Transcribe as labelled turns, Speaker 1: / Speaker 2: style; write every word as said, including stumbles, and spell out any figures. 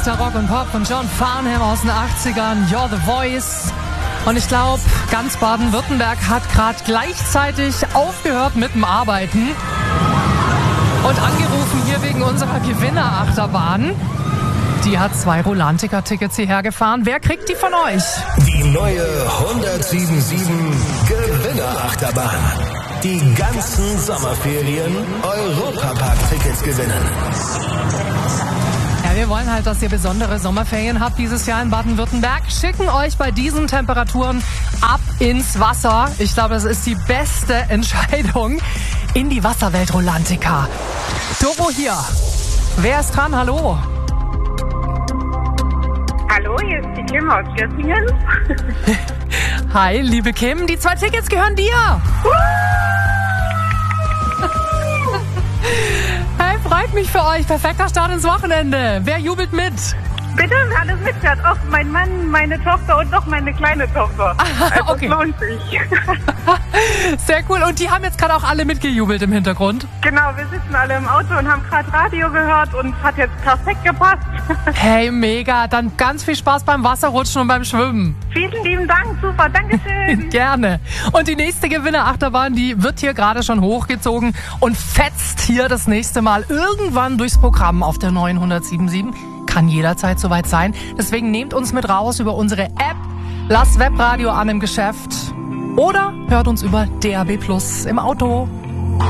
Speaker 1: Bester Rock und Pop von John Farnham aus den achtzigern, You're the Voice. Und ich glaube, ganz Baden-Württemberg hat gerade gleichzeitig aufgehört mit dem Arbeiten und angerufen hier wegen unserer Gewinnerachterbahn. Die hat zwei Rolantica-Tickets hierher gefahren. Wer kriegt die von euch?
Speaker 2: Die neue hundertsiebenundsiebzig Gewinnerachterbahn. Die ganzen Sommerferien Europapark-Tickets gewinnen.
Speaker 1: Ja, wir wollen halt, dass ihr besondere Sommerferien habt dieses Jahr in Baden-Württemberg. Schicken euch bei diesen Temperaturen ab ins Wasser. Ich glaube, das ist die beste Entscheidung in die Wasserwelt Rolantica. Doro hier. Wer ist dran? Hallo.
Speaker 3: Hallo, hier ist die Kim aus Göttingen.
Speaker 1: Hi, liebe Kim. Die zwei Tickets gehören dir. Hey, freut mich für euch. Perfekter Start ins Wochenende. Wer jubelt mit?
Speaker 3: Bitte, alles mitfährt. Auch mein Mann, meine Tochter und noch meine kleine Tochter. Also
Speaker 1: Okay.
Speaker 3: es lohnt sich.
Speaker 1: Sehr cool. Und die haben jetzt gerade auch alle mitgejubelt im Hintergrund.
Speaker 3: Genau, wir sitzen alle im Auto und haben gerade Radio gehört und es hat jetzt perfekt gepasst.
Speaker 1: Hey, mega. Dann ganz viel Spaß beim Wasserrutschen und beim Schwimmen.
Speaker 3: Vielen lieben Dank, super, Dankeschön.
Speaker 1: Gerne. Und die nächste Gewinnerachterbahn, die wird hier gerade schon hochgezogen und fetzt hier das nächste Mal irgendwann durchs Programm auf der neuen hundertsiebenundsiebzig. Kann jederzeit soweit sein. Deswegen nehmt uns mit raus über unsere App, lasst Webradio an im Geschäft oder hört uns über D A B Plus im Auto.